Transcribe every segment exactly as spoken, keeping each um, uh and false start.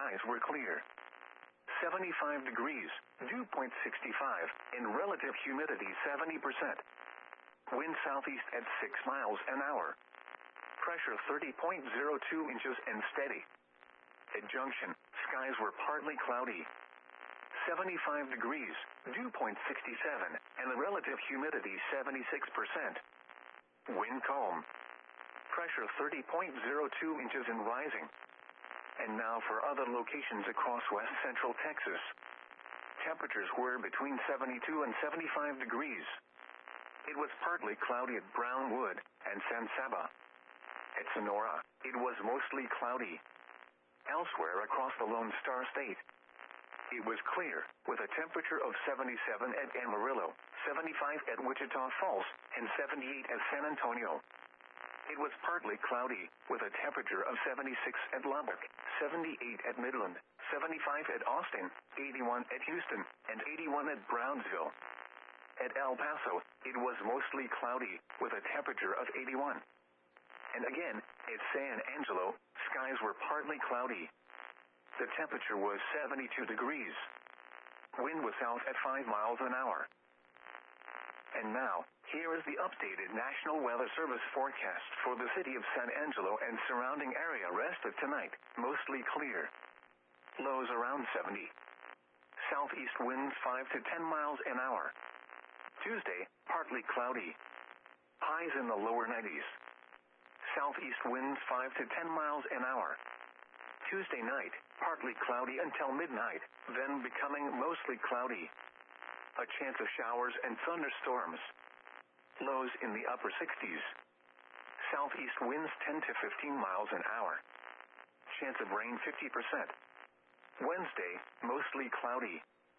skies were clear. seventy-five degrees, dew point sixty-five, and relative humidity seventy percent. Wind southeast at six miles an hour. Pressure thirty point zero two inches and steady. At Junction, skies were partly cloudy. seventy-five degrees, dew point sixty-seven, and the relative humidity seventy-six percent. Wind calm. Pressure thirty point zero two inches and rising. And now for other locations across west central Texas. Temperatures were between seventy-two and seventy-five degrees. It was partly cloudy at Brownwood and San Saba. At Sonora, it was mostly cloudy. Elsewhere across the Lone Star State, it was clear, with a temperature of seventy-seven at Amarillo, seventy-five at Wichita Falls, and seventy-eight at San Antonio. It was partly cloudy, with a temperature of seventy-six at Lubbock, seventy-eight at Midland, seventy-five at Austin, eighty-one at Houston, and eighty-one at Brownsville. At El Paso, it was mostly cloudy, with a temperature of eighty-one. And again, at San Angelo, skies were partly cloudy. The temperature was seventy-two degrees. Wind was south at five miles an hour. And now, here is the updated National Weather Service forecast for the city of San Angelo and surrounding area rest of tonight, mostly clear. Lows around seventy. Southeast winds five to ten miles an hour. Tuesday, partly cloudy. Highs in the lower nineties. Southeast winds five to ten miles an hour. Tuesday night, partly cloudy until midnight, then becoming mostly cloudy. A chance of showers and thunderstorms. Lows in the upper sixties. Southeast winds ten to fifteen miles an hour. Chance of rain fifty percent. Wednesday, mostly cloudy.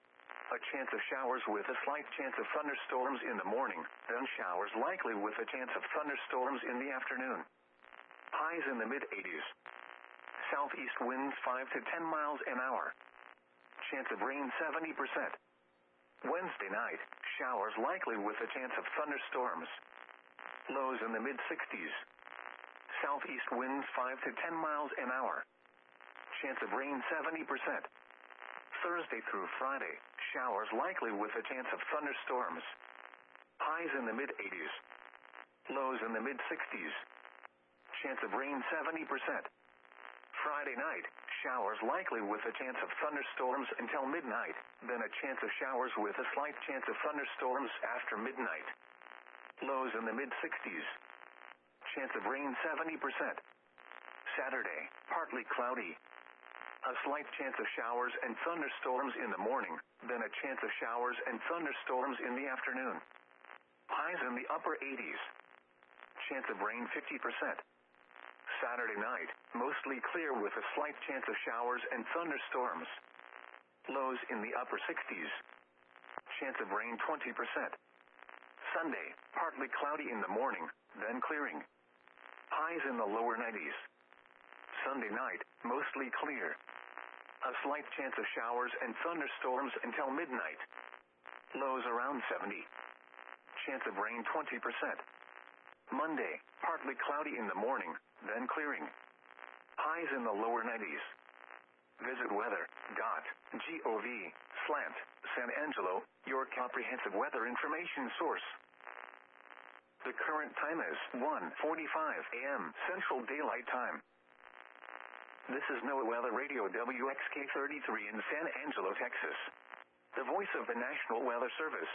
A chance of showers with a slight chance of thunderstorms in the morning, then showers likely with a chance of thunderstorms in the afternoon. Highs in the mid-eighties. Southeast winds five to ten miles an hour. Chance of rain seventy percent. Wednesday night, showers likely with a chance of thunderstorms. Lows in the mid-sixties. Southeast winds five to ten miles an hour. Chance of rain seventy percent. Thursday through Friday, showers likely with a chance of thunderstorms. Highs in the mid-eighties. Lows in the mid-sixties. Chance of rain seventy percent. Friday night, showers likely with a chance of thunderstorms until midnight, then a chance of showers with a slight chance of thunderstorms after midnight. Lows in the mid-sixties. Chance of rain seventy percent. Saturday, partly cloudy. A slight chance of showers and thunderstorms in the morning, then a chance of showers and thunderstorms in the afternoon. Highs in the upper eighties. Chance of rain fifty percent. Saturday night, mostly clear with a slight chance of showers and thunderstorms. Lows in the upper sixties. Chance of rain twenty percent. Sunday, partly cloudy in the morning, then clearing. Highs in the lower nineties. Sunday night, mostly clear. A slight chance of showers and thunderstorms until midnight. Lows around seventy. Chance of rain twenty percent. Monday, partly cloudy in the morning, then clearing. Highs in the lower nineties. Visit weather dot gov slash San Angelo, your comprehensive weather information source. The current time is one forty-five a m Central Daylight Time. This is NOAA Weather Radio W X K thirty-three in San Angelo, Texas. The voice of the National Weather Service.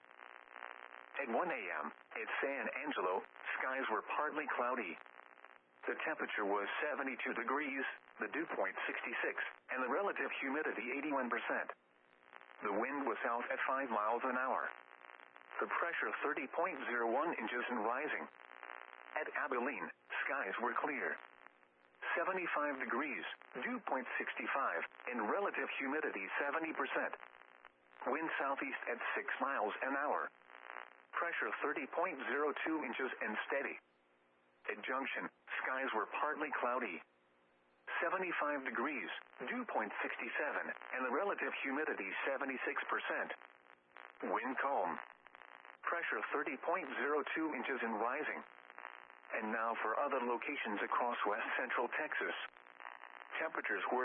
At one a m at San Angelo, skies were partly cloudy. The temperature was seventy-two degrees, the dew point sixty-six, and the relative humidity eighty-one percent. The wind was south at five miles an hour. The pressure thirty point zero one inches and rising. At Abilene, skies were clear. seventy-five degrees, dew point sixty-five, and relative humidity seventy percent. Wind southeast at six miles an hour. Pressure thirty point zero two inches and steady. At Junction, skies were partly cloudy. seventy-five degrees, dew point sixty-seven, and the relative humidity seventy-six percent. Wind calm. Pressure thirty point zero two inches and rising. And now for other locations across west central Texas. Temperatures were